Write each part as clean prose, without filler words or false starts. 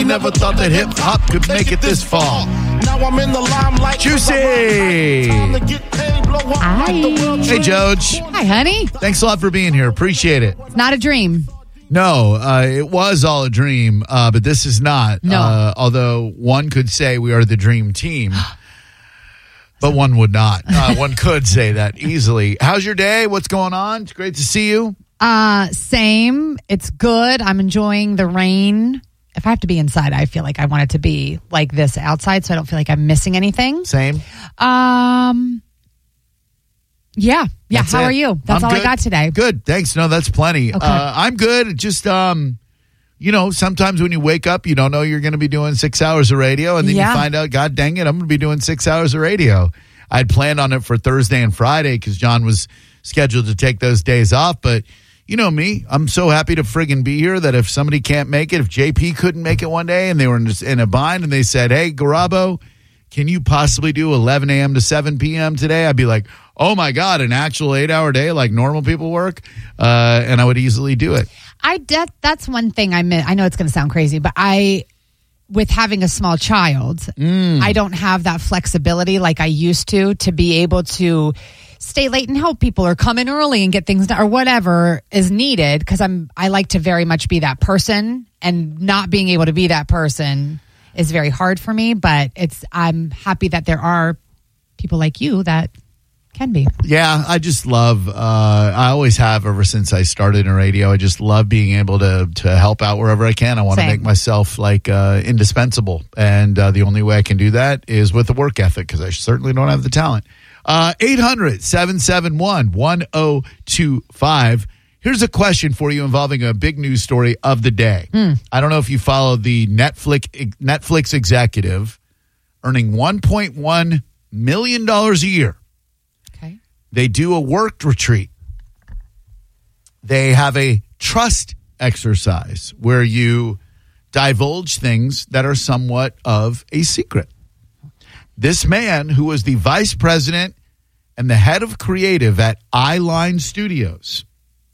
never thought that hip-hop could make it this far. Now I'm in the limelight. Juicy. Hi. Hey, Joj. Hi, honey. Thanks a lot for being here. Appreciate it. It's not a dream. No, it was all a dream, but this is not. No. Although one could say we are the dream team, but one would not. One could say that easily. How's your day? What's going on? It's great to see you. Same. It's good. I'm enjoying the rain. If I have to be inside, I feel like I want it to be like this outside, so I don't feel like I'm missing anything. Same. Yeah. That's How it. are you? That's I'm all good. I got today. Good. Thanks. No, that's plenty. Okay. I'm good. Just, sometimes when you wake up, you don't know you're going to be doing 6 hours of radio, and then you find out, God dang it, I'm going to be doing 6 hours of radio. I'd planned on it for Thursday and Friday because John was scheduled to take those days off, but you know me, I'm so happy to friggin' be here that if somebody can't make it, if JP couldn't make it one day and they were in a bind and they said, hey, Garabo, can you possibly do 11 a.m. to 7 p.m. today? I'd be like, oh my God, an actual 8-hour day like normal people work? And I would easily do it. That's one thing I meant. I know it's going to sound crazy, but with having a small child, I don't have that flexibility like I used to be able to stay late and help people or come in early and get things done or whatever is needed, because I like to very much be that person, and not being able to be that person is very hard for me, but I'm happy that there are people like you that can be. Yeah, I just love, I always have ever since I started in radio. I just love being able to help out wherever I can. I want to make myself like indispensable. And the only way I can do that is with a work ethic, because I certainly don't have the talent. 800-771-1025. Here's a question for you involving a big news story of the day. I don't know if you follow the Netflix executive earning $1.1 million a year. Okay. They do a work retreat. They have a trust exercise where you divulge things that are somewhat of a secret. This man, who was the vice president and the head of creative at Eyeline Studios,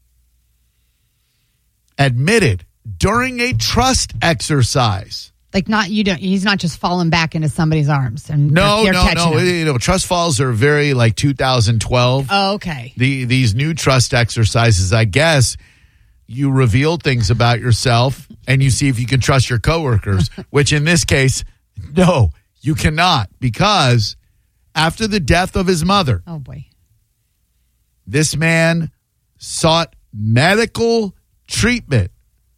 admitted during a trust exercise. Like he's not just falling back into somebody's arms. And No. him. Trust falls are very like 2012. Oh, okay. These new trust exercises, I guess, you reveal things about yourself and you see if you can trust your coworkers, which in this case, no, you cannot, because after the death of his mother, oh boy, this man sought medical treatment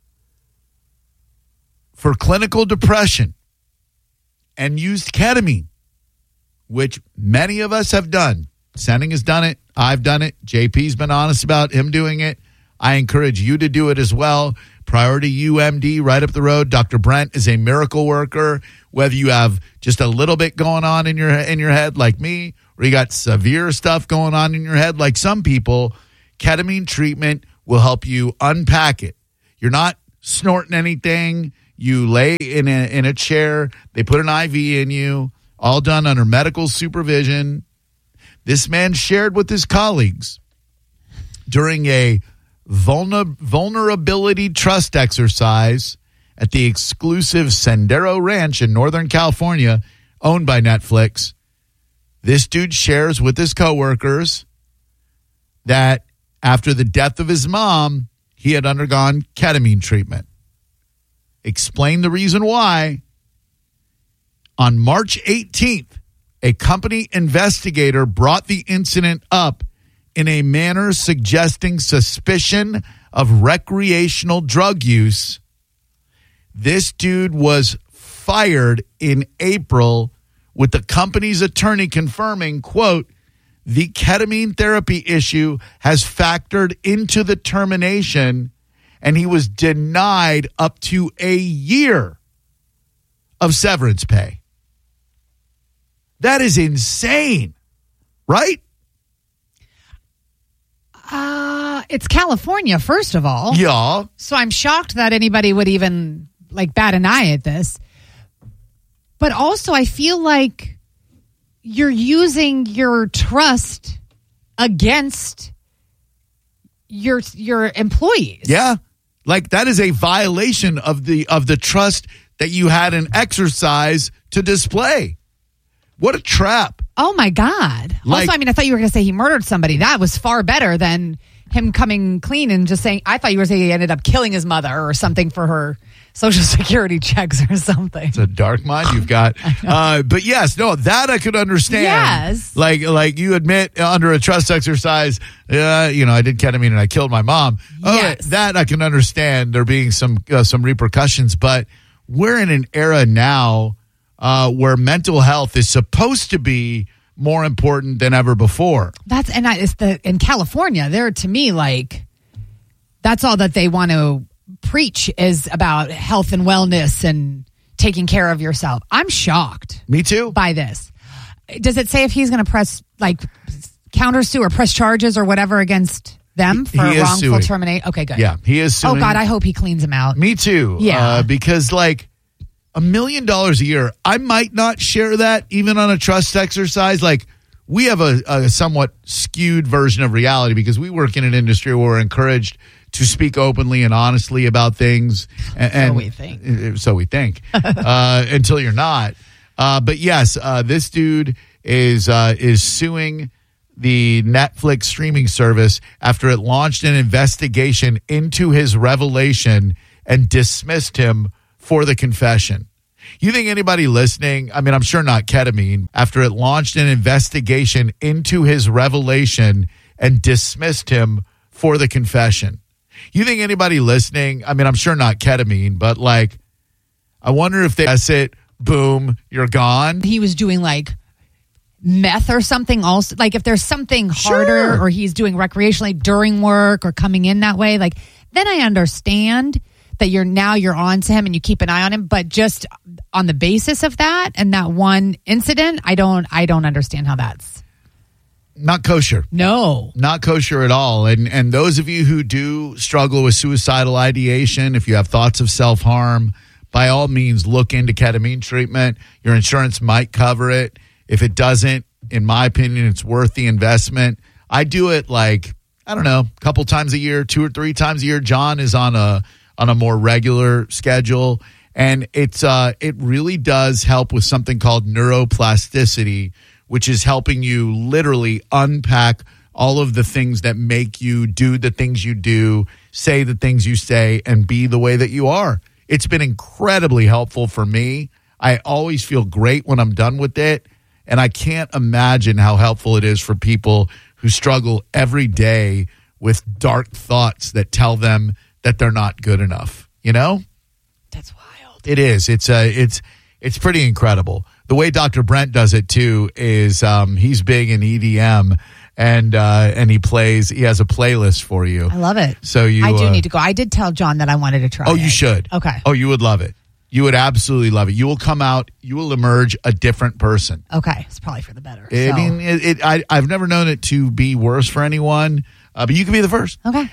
for clinical depression and used ketamine, which many of us have done. Sending has done it. I've done it. JP's been honest about him doing it. I encourage you to do it as well. Priority UMD right up the road. Dr. Brent is a miracle worker. Whether you have just a little bit going on in your head like me, or you got severe stuff going on in your head like some people, ketamine treatment will help you unpack it. You're not snorting anything. You lay in a chair. They put an IV in you, all done under medical supervision. This man shared with his colleagues during a vulnerability trust exercise at the exclusive Sendero Ranch in Northern California, owned by Netflix. This dude shares with his coworkers that after the death of his mom, he had undergone ketamine treatment. Explained the reason why. On March 18th, a company investigator brought the incident up in a manner suggesting suspicion of recreational drug use. This dude was fired in April, with the company's attorney confirming, quote, the ketamine therapy issue has factored into the termination, and he was denied up to a year of severance pay. That is insane, right? It's California, first of all. Yeah. So I'm shocked that anybody would even bat an eye at this. But also, I feel like you're using your trust against your employees. Yeah. Like that is a violation of the trust that you had an exercise to display. What a trap. Oh, my God. Like- also, I mean, I thought you were going to say he murdered somebody. That was far better than him coming clean and just saying, I thought you were saying he ended up killing his mother or something for her Social Security checks or something. It's a dark mind you've got. But yes, no, that I could understand. Yes. Like you admit under a trust exercise, I did ketamine and I killed my mom. Yes. That I can understand there being some repercussions. But we're in an era now where mental health is supposed to be more important than ever before. In California, they're, to me, like, that's all that they want to preach is about health and wellness and taking care of yourself. I'm shocked. Me too. By this. Does it say if he's going to press, like, countersue or press charges or whatever against them for wrongful termination? Okay, good. Yeah, he is suing. Oh, God, I hope he cleans them out. Me too. Yeah. Because, like, $1 million a year, I might not share that even on a trust exercise. Like, we have a somewhat skewed version of reality because we work in an industry where we're encouraged to speak openly and honestly about things. And so we think. Until you're not. But yes, this dude is suing the Netflix streaming service after it launched an investigation into his revelation and dismissed him for the confession. You think anybody listening, I mean, I'm sure not ketamine, after it launched an investigation into his revelation and dismissed him for the confession. You think anybody listening, I mean, I'm sure not ketamine, but like, I wonder if they guess it, boom, you're gone. He was doing like meth or something also. Like if there's something harder or he's doing recreationally during work or coming in that way, like then I understand that you're on to him and you keep an eye on him, but just on the basis of that and that one incident, I don't understand how that's not kosher. No. Not kosher at all. And those of you who do struggle with suicidal ideation, if you have thoughts of self-harm, by all means look into ketamine treatment. Your insurance might cover it. If it doesn't, in my opinion, it's worth the investment. I do it like, I don't know, a couple times a year, 2 or 3 times a year. John is on a more regular schedule, and it really does help with something called neuroplasticity, which is helping you literally unpack all of the things that make you do the things you do, say the things you say, and be the way that you are. It's been incredibly helpful for me. I always feel great when I'm done with it, and I can't imagine how helpful it is for people who struggle every day with dark thoughts that tell them that they're not good enough. You know? That's wild. It is. It's pretty incredible. The way Dr. Brent does it too is he's big in EDM and he has a playlist for you. I love it. So I do need to go. I did tell John that I wanted to try it. Oh, you should. Okay. Oh, you would love it. You would absolutely love it. You will come out, you will emerge a different person. Okay. It's probably for the better. I mean, I've never known it to be worse for anyone. But you can be the first. Okay.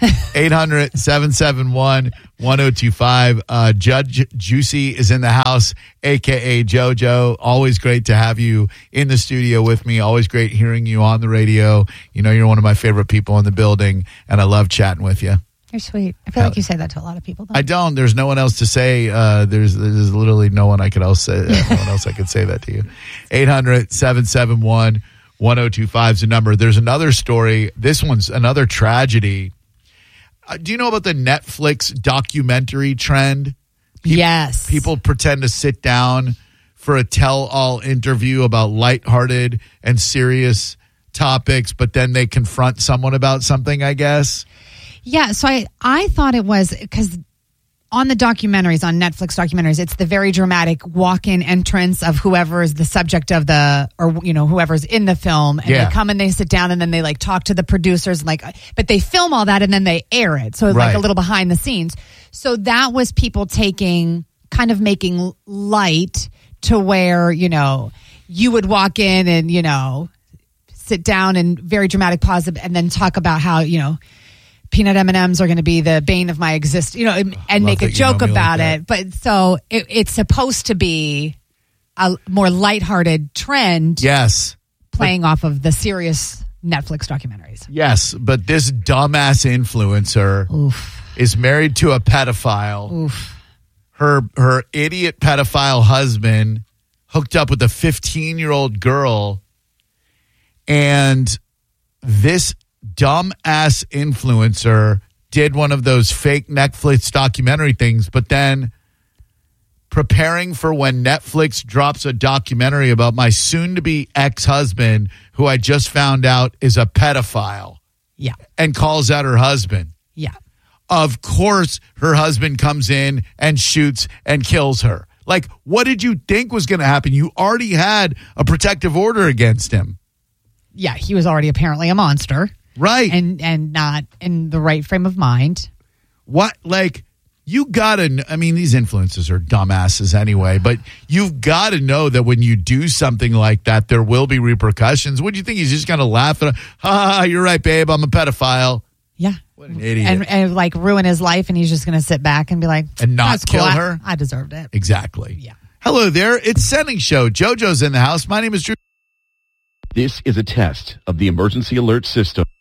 800-771-1025. Judge Juicy is in the house, a.k.a. JoJo. Always great to have you in the studio with me. Always great hearing you on the radio. You know, you're one of my favorite people in the building, and I love chatting with you. You're sweet. I feel like you say that to a lot of people. I don't. There's no one else to say. There's literally no one I could else say. No one else I could say that to you. 800-771-1025 is the number. There's another story. This one's another tragedy. Do you know about the Netflix documentary trend? Yes. People pretend to sit down for a tell-all interview about lighthearted and serious topics, but then they confront someone about something, I guess. Yeah, so I thought it was because on the documentaries, on Netflix documentaries, it's the very dramatic walk-in entrance of whoever is the subject of whoever's in the film. And they come and they sit down and then they like talk to the producers, but they film all that and then they air it. So it's like a little behind the scenes. So that was people making light to where, you would walk in and, sit down and very dramatic pause and then talk about how, peanut M&Ms are going to be the bane of my existence, and make a joke about it. But so it's supposed to be a more lighthearted trend. Yes. Playing off of the serious Netflix documentaries. Yes. But this dumbass influencer is married to a pedophile. Oof. her idiot pedophile husband hooked up with a 15-year-old girl, and this dumbass influencer did one of those fake Netflix documentary things, but then preparing for when Netflix drops a documentary about my soon-to-be ex-husband, who I just found out is a pedophile. Yeah. And calls out her husband. Yeah. Of course, her husband comes in and shoots and kills her. Like, what did you think was going to happen? You already had a protective order against him. Yeah, he was already apparently a monster. Right. And not in the right frame of mind. What, like, you got to, I mean, these influencers are dumbasses anyway, but you've got to know that when you do something like that, there will be repercussions. What do you think? He's just going to laugh at, you're right, babe, I'm a pedophile. Yeah. What an idiot. And like ruin his life, and he's just going to sit back and be like, and not that's cool. kill her? I deserved it. Exactly. Yeah. Hello there. It's Sending Show. JoJo's in the house. My name is Drew. This is a test of the emergency alert system.